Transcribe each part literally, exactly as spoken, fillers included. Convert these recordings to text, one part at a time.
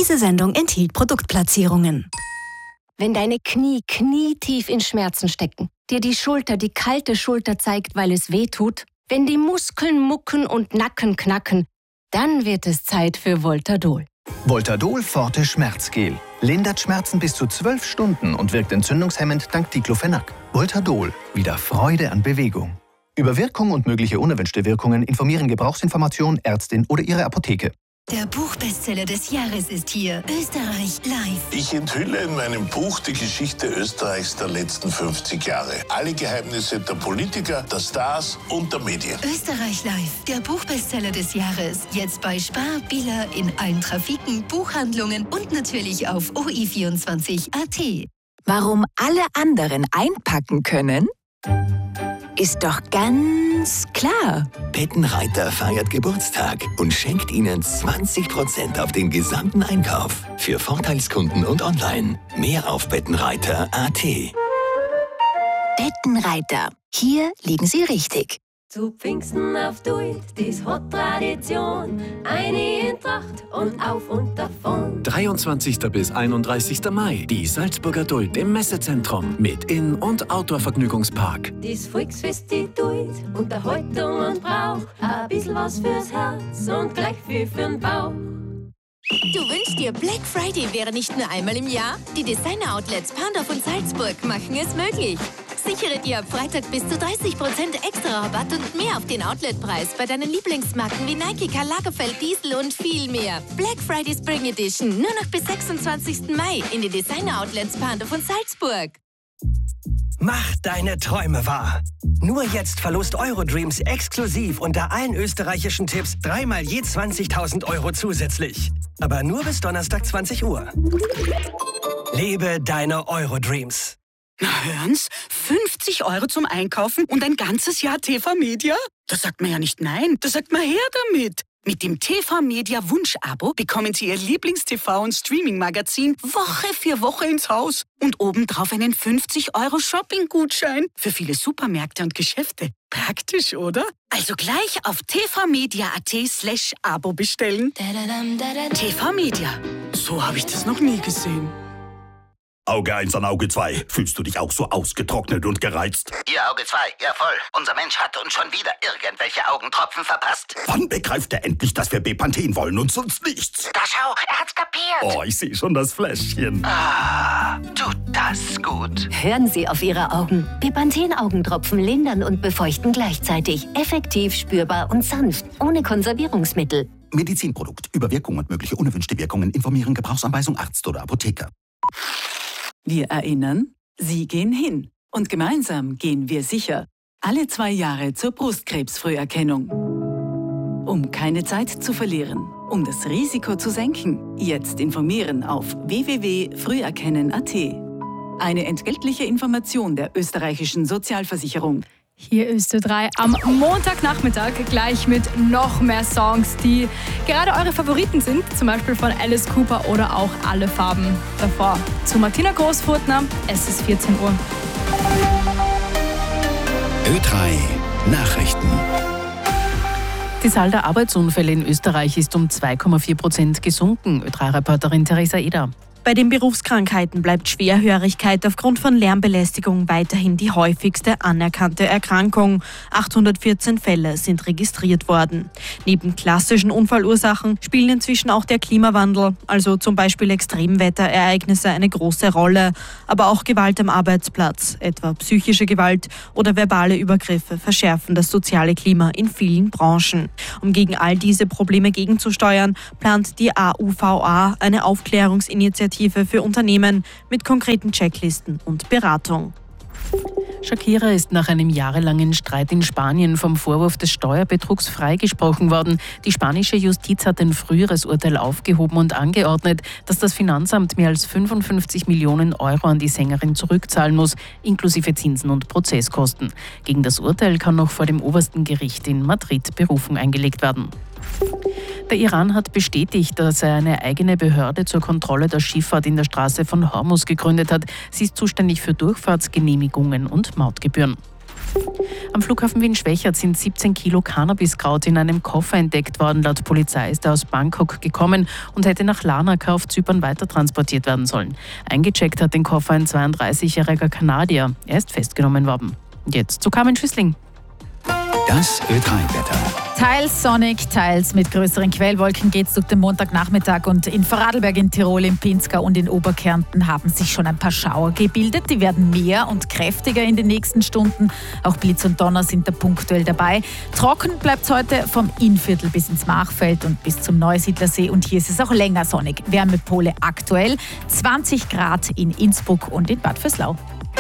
Diese Sendung enthielt Produktplatzierungen. Wenn deine Knie knietief in Schmerzen stecken, dir die Schulter die kalte Schulter zeigt, weil es weh tut, wenn die Muskeln mucken und Nacken knacken, dann wird es Zeit für Voltadol. Voltadol Forte Schmerzgel. Lindert Schmerzen bis zu zwölf Stunden und wirkt entzündungshemmend dank Diclofenac. Voltadol. Wieder Freude an Bewegung. Über Wirkung und mögliche unerwünschte Wirkungen informieren Gebrauchsinformation, Ärztin oder Ihre Apotheke. Der Buchbestseller des Jahres ist hier. Österreich live. Ich enthülle in meinem Buch die Geschichte Österreichs der letzten fünfzig Jahre. Alle Geheimnisse der Politiker, der Stars und der Medien. Österreich live. Der Buchbestseller des Jahres. Jetzt bei Spar, Billa, in allen Trafiken, Buchhandlungen und natürlich auf O I vierundzwanzig Punkt A T. Warum alle anderen einpacken können? Ist doch ganz klar. Bettenreiter feiert Geburtstag und schenkt Ihnen zwanzig Prozent auf den gesamten Einkauf. Für Vorteilskunden und online. Mehr auf bettenreiter Punkt A T. Bettenreiter. Hier liegen Sie richtig. Zu Pfingsten auf Duit, dies hat Tradition. Eine in Tracht und auf und davon. dreiundzwanzigsten bis einunddreißigsten Mai, die Salzburger Duld im Messezentrum mit In- und Outdoor-Vergnügungspark. Dies Volksfest, die Duit, Unterhaltung und Brauch. Ein bisschen was fürs Herz und gleich viel für'n Bauch. Du wünschst dir, Black Friday wäre nicht nur einmal im Jahr? Die Designer-Outlets Pandorf und Salzburg machen es möglich. Sichere dir ab Freitag bis zu dreißig Prozent extra Rabatt und mehr auf den Outletpreis bei deinen Lieblingsmarken wie Nike, Karl Lagerfeld, Diesel und viel mehr. Black Friday Spring Edition nur noch bis sechsundzwanzigsten Mai in den Designer-Outlets Pandorf und Salzburg. Mach deine Träume wahr. Nur jetzt verlost Eurodreams exklusiv unter allen österreichischen Tipps dreimal je zwanzigtausend Euro zusätzlich. Aber nur bis Donnerstag zwanzig Uhr. Lebe deine Eurodreams. Na hören's, fünfzig Euro zum Einkaufen und ein ganzes Jahr T V Media? Da sagt man ja nicht nein, da sagt man her damit. Mit dem T V Media Wunsch-Abo bekommen Sie Ihr Lieblings-T V- und Streaming-Magazin Woche für Woche ins Haus. Und obendrauf einen fünfzig Euro Shopping-Gutschein für viele Supermärkte und Geschäfte. Praktisch, oder? Also gleich auf tvmedia.at slash Abo bestellen. T V Media. So habe ich das noch nie gesehen. Auge eins an Auge zwei. Fühlst du dich auch so ausgetrocknet und gereizt? Ihr Auge zwei, ja voll. Unser Mensch hat uns schon wieder irgendwelche Augentropfen verpasst. Wann begreift er endlich, dass wir Bepanthen wollen und sonst nichts? Da schau, er hat's kapiert. Oh, ich sehe schon das Fläschchen. Ah, tut das gut. Hören Sie auf Ihre Augen. Bepanthen-Augentropfen lindern und befeuchten gleichzeitig. Effektiv, spürbar und sanft. Ohne Konservierungsmittel. Medizinprodukt. Über Wirkung und mögliche unerwünschte Wirkungen informieren Gebrauchsanweisung Arzt oder Apotheker. Wir erinnern, Sie gehen hin. Und gemeinsam gehen wir sicher. Alle zwei Jahre zur Brustkrebsfrüherkennung. Um keine Zeit zu verlieren, um das Risiko zu senken, jetzt informieren auf w w w punkt früherkennen punkt a t. Eine entgeltliche Information der österreichischen Sozialversicherung. Hier ist Ö drei am Montagnachmittag gleich mit noch mehr Songs, die gerade eure Favoriten sind, zum Beispiel von Alice Cooper oder auch Alle Farben. Davor zu Martina Großfurtner, es ist vierzehn Uhr. Ö drei Nachrichten. Die Zahl der Arbeitsunfälle in Österreich ist um zwei Komma vier Prozent gesunken. Ö drei Reporterin Theresa Eder. Bei den Berufskrankheiten bleibt Schwerhörigkeit aufgrund von Lärmbelästigung weiterhin die häufigste anerkannte Erkrankung. achthundertvierzehn Fälle sind registriert worden. Neben klassischen Unfallursachen spielen inzwischen auch der Klimawandel, also zum Beispiel Extremwetterereignisse, eine große Rolle. Aber auch Gewalt am Arbeitsplatz, etwa psychische Gewalt oder verbale Übergriffe, verschärfen das soziale Klima in vielen Branchen. Um gegen all diese Probleme gegenzusteuern, plant die A U V A eine Aufklärungsinitiative für Unternehmen mit konkreten Checklisten und Beratung. Shakira ist nach einem jahrelangen Streit in Spanien vom Vorwurf des Steuerbetrugs freigesprochen worden. Die spanische Justiz hat ein früheres Urteil aufgehoben und angeordnet, dass das Finanzamt mehr als fünfundfünfzig Millionen Euro an die Sängerin zurückzahlen muss, inklusive Zinsen und Prozesskosten. Gegen das Urteil kann noch vor dem obersten Gericht in Madrid Berufung eingelegt werden. Der Iran hat bestätigt, dass er eine eigene Behörde zur Kontrolle der Schifffahrt in der Straße von Hormuz gegründet hat. Sie ist zuständig für Durchfahrtsgenehmigungen und Mautgebühren. Am Flughafen Wien-Schwächert sind siebzehn Kilo Cannabiskraut in einem Koffer entdeckt worden. Laut Polizei ist er aus Bangkok gekommen und hätte nach Larnaca auf Zypern weitertransportiert werden sollen. Eingecheckt hat den Koffer ein zweiunddreißigjähriger Kanadier. Er ist festgenommen worden. Jetzt zu Carmen Schüssling. Das Ö drei Wetter. Teils sonnig, teils mit größeren Quellwolken geht es durch den Montagnachmittag und in Vorarlberg, in Tirol, in Pinzgau und in Oberkärnten haben sich schon ein paar Schauer gebildet. Die werden mehr und kräftiger in den nächsten Stunden. Auch Blitz und Donner sind da punktuell dabei. Trocken bleibt es heute vom Innviertel bis ins Machfeld und bis zum Neusiedlersee und hier ist es auch länger sonnig. Wärmepole aktuell zwanzig Grad in Innsbruck und in Bad Vöslau.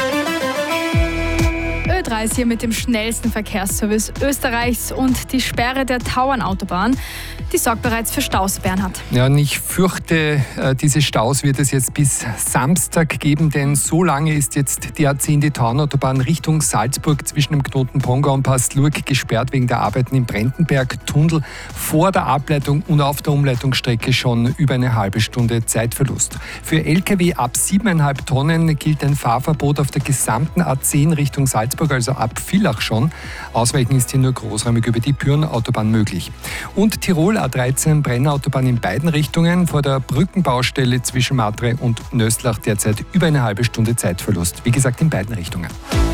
Ö drei ist hier mit dem schnellsten Verkehrsservice Österreichs und die Sperre der Tauernautobahn, die sorgt bereits für Staus, Bernhard. Ja, und ich fürchte, diese Staus wird es jetzt bis Samstag geben, denn so lange ist jetzt die A zehn, die Tauernautobahn Richtung Salzburg zwischen dem Knoten Pongau und Passlurg gesperrt wegen der Arbeiten im Brentenberg-Tunnel. Vor der Ableitung und auf der Umleitungsstrecke schon über eine halbe Stunde Zeitverlust. Für L K W ab siebeneinhalb Tonnen gilt ein Fahrverbot auf der gesamten A zehn Richtung Salzburg, also ab Villach schon. Ausweichen ist hier nur großräumig über die Bürenautobahn möglich. Und Tirol A dreizehn Brennautobahn in beiden Richtungen vor der Brückenbaustelle zwischen Matre und Nöstlach derzeit über eine halbe Stunde Zeitverlust. Wie gesagt, in beiden Richtungen.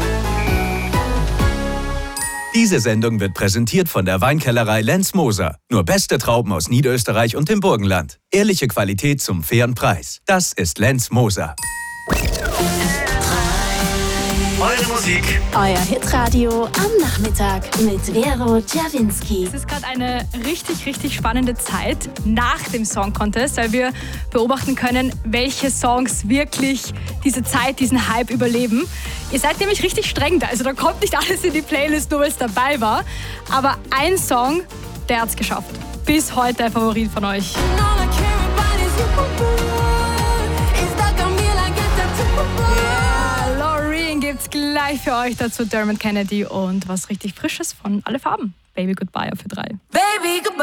Diese Sendung wird präsentiert von der Weinkellerei Lenz Moser. Nur beste Trauben aus Niederösterreich und dem Burgenland. Ehrliche Qualität zum fairen Preis. Das ist Lenz Moser. Eure Musik. Euer Hitradio am Nachmittag mit Vero Czerwinski. Es ist gerade eine richtig, richtig spannende Zeit nach dem Song Contest, weil wir beobachten können, welche Songs wirklich diese Zeit, diesen Hype überleben. Ihr seid nämlich richtig streng da, also da kommt nicht alles in die Playlist, nur weil es dabei war. Aber ein Song, der hat es geschafft. Bis heute ein Favorit von euch. Gibt's gleich für euch dazu Dermot Kennedy und was richtig Frisches von Alle Farben. Baby Goodbye auf Ö drei. Baby Goodbye.